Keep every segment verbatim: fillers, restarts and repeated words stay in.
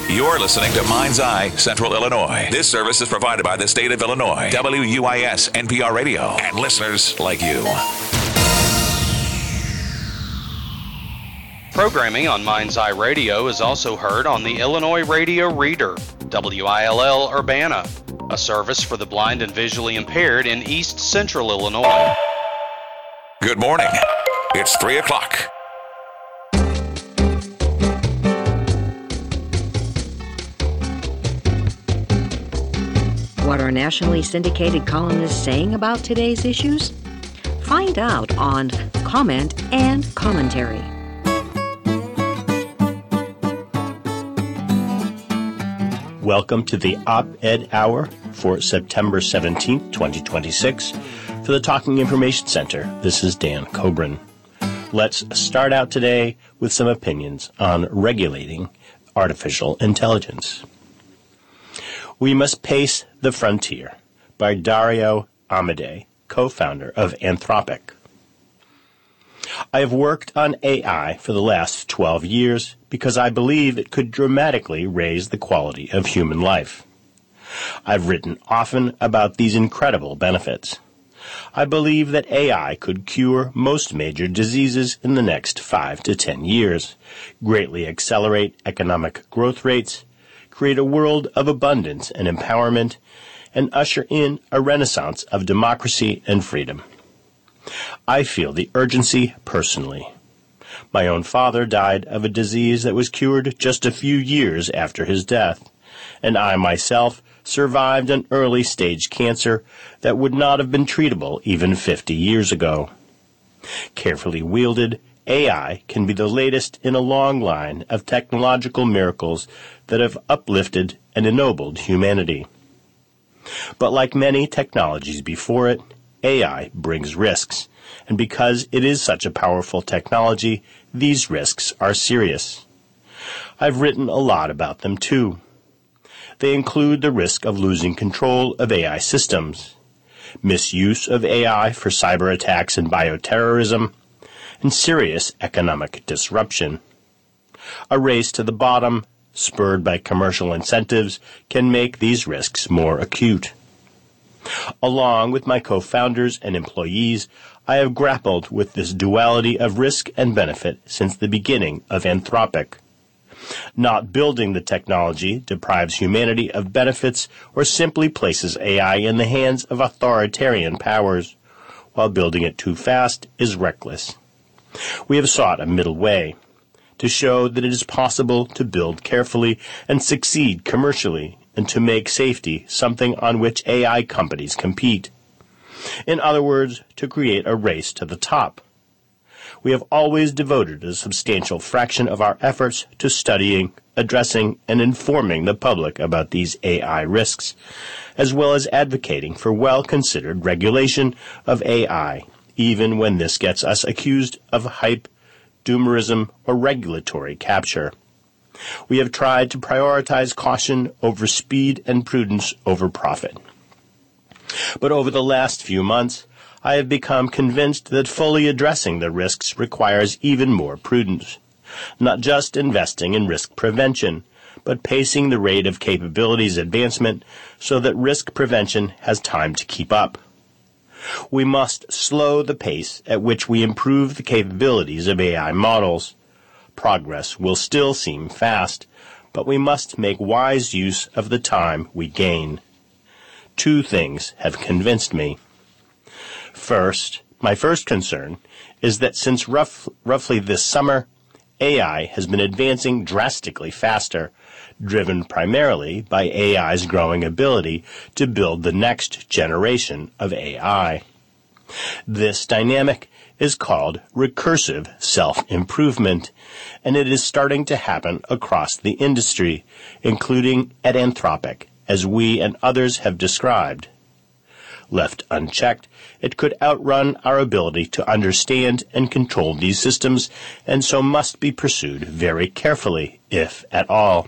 You're listening to Mind's Eye Central Illinois. This service is provided by the state of Illinois, W U I S N P R Radio, and listeners like you. Programming on Mind's Eye Radio is also heard on the Illinois Radio Reader, W I L L Urbana, a service for the blind and visually impaired in East Central Illinois. Good morning. It's three o'clock. What are nationally syndicated columnists saying about today's issues? Find out on Comment and Commentary. Welcome to the Op-Ed Hour for September seventeenth, twenty twenty-six. For the Talking Information Center, this is Dan Coburn. Let's start out today with some opinions on regulating artificial intelligence. We Must Pace the Frontier by Dario Amodei, co-founder of Anthropic. I have worked on A I for the last twelve years because I believe it could dramatically raise the quality of human life. I've written often about these incredible benefits. I believe that A I could cure most major diseases in the next five to ten years, greatly accelerate economic growth rates, create a world of abundance and empowerment, and usher in a renaissance of democracy and freedom. I feel the urgency personally. My own father died of a disease that was cured just a few years after his death, and I myself survived an early-stage cancer that would not have been treatable even fifty years ago. Carefully wielded, A I can be the latest in a long line of technological miracles that have uplifted and ennobled humanity. But like many technologies before it, A I brings risks, and because it is such a powerful technology, these risks are serious. I've written a lot about them too. They include the risk of losing control of A I systems, misuse of A I for cyber attacks and bioterrorism, and serious economic disruption. A race to the bottom, spurred by commercial incentives, can make these risks more acute. Along with my co-founders and employees, I have grappled with this duality of risk and benefit since the beginning of Anthropic. Not building the technology deprives humanity of benefits or simply places A I in the hands of authoritarian powers, while building it too fast is reckless. We have sought a middle way to show that it is possible to build carefully and succeed commercially, and to make safety something on which A I companies compete. In other words, to create a race to the top. We have always devoted a substantial fraction of our efforts to studying, addressing, and informing the public about these A I risks, as well as advocating for well-considered regulation of A I, even when this gets us accused of hype, doomerism, or regulatory capture. We have tried to prioritize caution over speed and prudence over profit. But over the last few months, I have become convinced that fully addressing the risks requires even more prudence, not just investing in risk prevention, but pacing the rate of capabilities advancement so that risk prevention has time to keep up. We must slow the pace at which we improve the capabilities of A I models. Progress will still seem fast, but we must make wise use of the time we gain. Two things have convinced me. First, my first concern is that since rough, roughly this summer, A I has been advancing drastically faster, driven primarily by A I's growing ability to build the next generation of A I. This dynamic is called recursive self-improvement, and it is starting to happen across the industry, including at Anthropic, as we and others have described. Left unchecked, it could outrun our ability to understand and control these systems, and so must be pursued very carefully, if at all.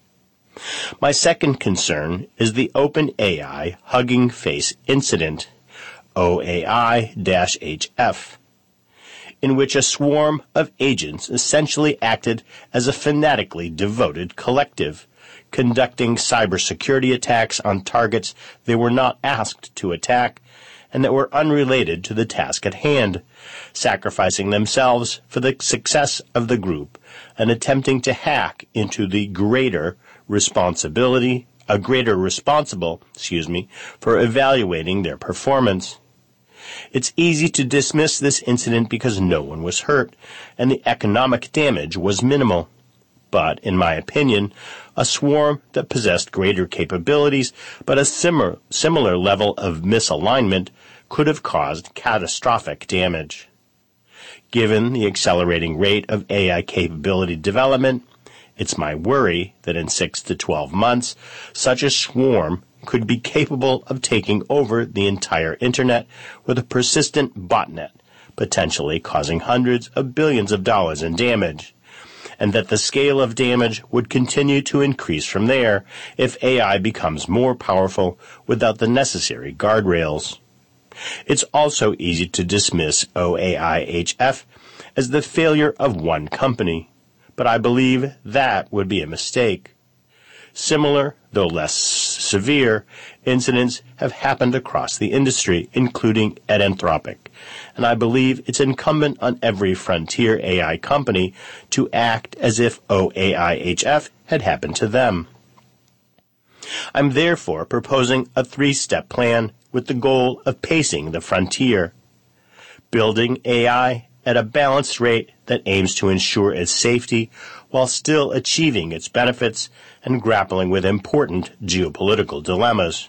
My second concern is the OpenAI Hugging Face incident, O A I H F. in which a swarm of agents essentially acted as a fanatically devoted collective, conducting cybersecurity attacks on targets they were not asked to attack and that were unrelated to the task at hand, sacrificing themselves for the success of the group and attempting to hack into the greater responsibility, a greater responsible, excuse me, for evaluating their performance. It's easy to dismiss this incident because no one was hurt and the economic damage was minimal. But, in my opinion, a swarm that possessed greater capabilities but a similar, similar level of misalignment could have caused catastrophic damage. Given the accelerating rate of A I capability development, it's my worry that in six to twelve months, such a swarm could be capable of taking over the entire Internet with a persistent botnet, potentially causing hundreds of billions of dollars in damage, and that the scale of damage would continue to increase from there if A I becomes more powerful without the necessary guardrails. It's also easy to dismiss O A I H F as the failure of one company, but I believe that would be a mistake. Similar, though less severe, incidents have happened across the industry, including at Anthropic, and I believe it's incumbent on every frontier A I company to act as if O A I H F had happened to them. I'm therefore proposing a three-step plan with the goal of pacing the frontier, building A I at a balanced rate that aims to ensure its safety while still achieving its benefits and grappling with important geopolitical dilemmas.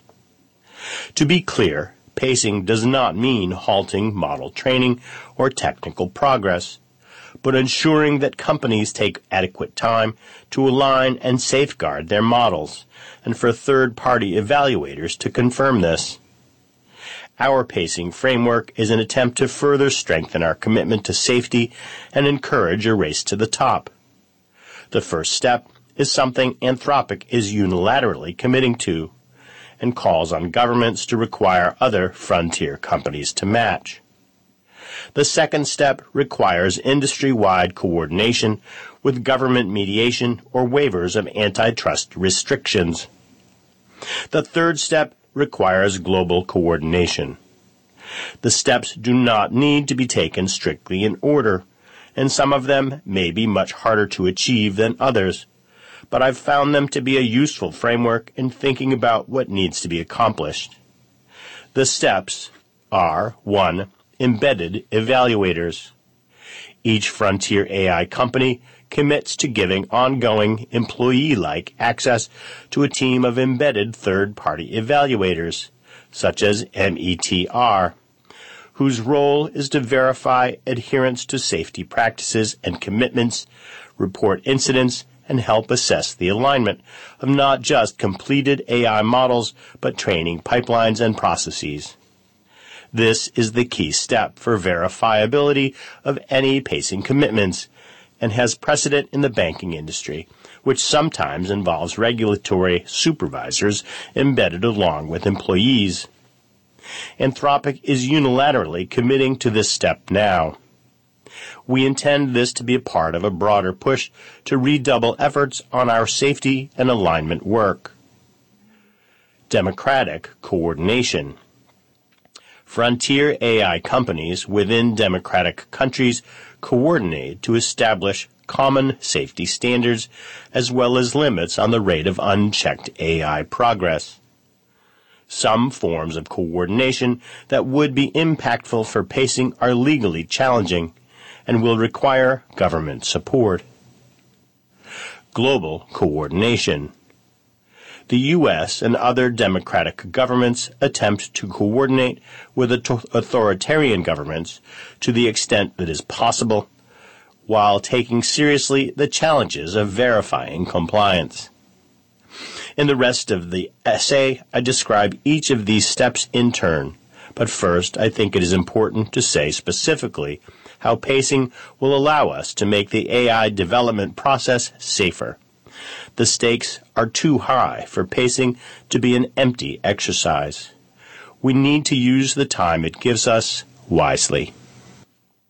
To be clear, pacing does not mean halting model training or technical progress, but ensuring that companies take adequate time to align and safeguard their models, and for third-party evaluators to confirm this. Our pacing framework is an attempt to further strengthen our commitment to safety and encourage a race to the top. The first step is something Anthropic is unilaterally committing to, and calls on governments to require other frontier companies to match. The second step requires industry-wide coordination with government mediation or waivers of antitrust restrictions. The third step requires global coordination. The steps do not need to be taken strictly in order, and some of them may be much harder to achieve than others, but I've found them to be a useful framework in thinking about what needs to be accomplished. The steps are, one, embedded evaluators. Each frontier A I company commits to giving ongoing employee-like access to a team of embedded third-party evaluators, such as M E T R, whose role is to verify adherence to safety practices and commitments, report incidents, and help assess the alignment of not just completed A I models, but training pipelines and processes. This is the key step for verifiability of any pacing commitments, and has precedent in the banking industry, which sometimes involves regulatory supervisors embedded along with employees. Anthropic is unilaterally committing to this step now. We intend this to be a part of a broader push to redouble efforts on our safety and alignment work. Democratic coordination. Frontier A I companies within democratic countries coordinate to establish common safety standards as well as limits on the rate of unchecked A I progress. Some forms of coordination that would be impactful for pacing are legally challenging and will require government support. Global coordination. The U S and other democratic governments attempt to coordinate with authoritarian governments to the extent that is possible, while taking seriously the challenges of verifying compliance. In the rest of the essay, I describe each of these steps in turn, but first I think it is important to say specifically how pacing will allow us to make the A I development process safer. The stakes are too high for pacing to be an empty exercise. We need to use the time it gives us wisely.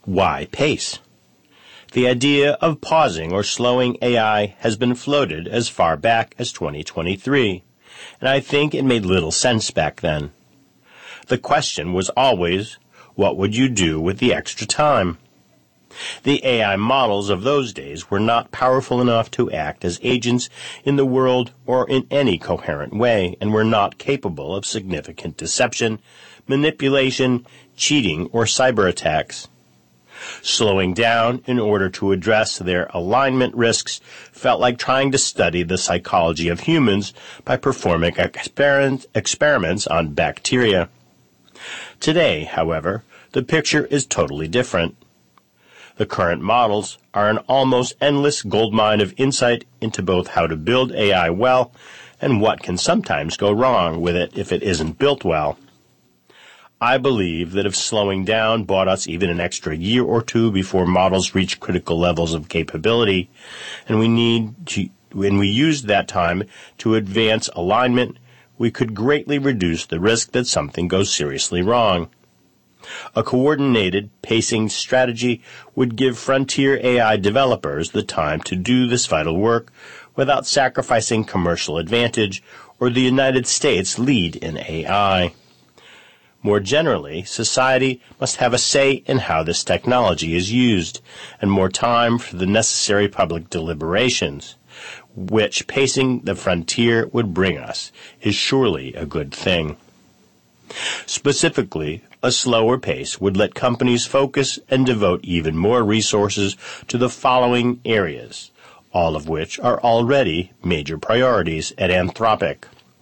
Why pace? The idea of pausing or slowing A I has been floated as far back as twenty twenty-three, and I think it made little sense back then. The question was always, what would you do with the extra time? The A I models of those days were not powerful enough to act as agents in the world or in any coherent way, and were not capable of significant deception, manipulation, cheating, or cyber attacks. Slowing down in order to address their alignment risks felt like trying to study the psychology of humans by performing experiment, experiments on bacteria. Today, however, the picture is totally different. The current models are an almost endless goldmine of insight into both how to build A I well and what can sometimes go wrong with it if it isn't built well. I believe that if slowing down bought us even an extra year or two before models reach critical levels of capability, and we need to, when we used that time to advance alignment, we could greatly reduce the risk that something goes seriously wrong. A coordinated pacing strategy would give frontier A I developers the time to do this vital work without sacrificing commercial advantage or the United States' lead in A I. More generally, society must have a say in how this technology is used, and more time for the necessary public deliberations, which pacing the frontier would bring us is surely a good thing. Specifically, a slower pace would let companies focus and devote even more resources to the following areas, all of which are already major priorities at Anthropic.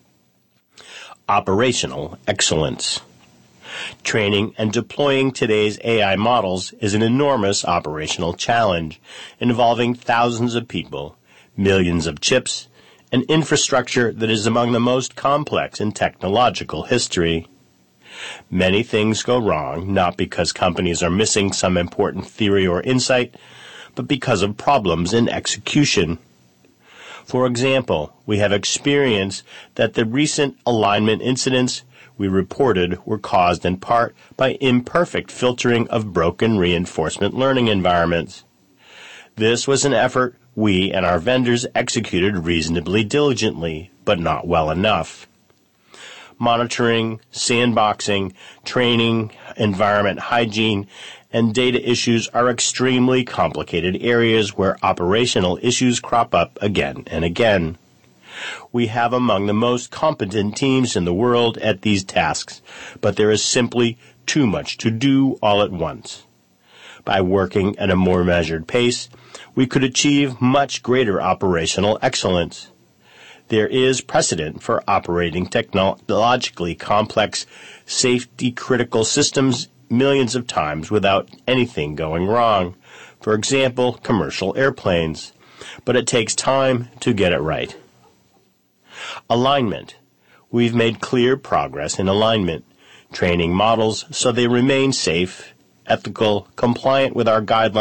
Operational excellence. Training and deploying today's A I models is an enormous operational challenge involving thousands of people, millions of chips, and infrastructure that is among the most complex in technological history. Many things go wrong, not because companies are missing some important theory or insight, but because of problems in execution. For example, we have experienced that the recent alignment incidents we reported were caused in part by imperfect filtering of broken reinforcement learning environments. This was an effort we and our vendors executed reasonably diligently, but not well enough. Monitoring, sandboxing, training, environment hygiene, and data issues are extremely complicated areas where operational issues crop up again and again. We have among the most competent teams in the world at these tasks, but there is simply too much to do all at once. By working at a more measured pace, we could achieve much greater operational excellence. There is precedent for operating technologically complex, safety-critical systems millions of times without anything going wrong. For example, commercial airplanes. But it takes time to get it right. Alignment. We've made clear progress in alignment, training models so they remain safe, ethical, compliant with our guidelines,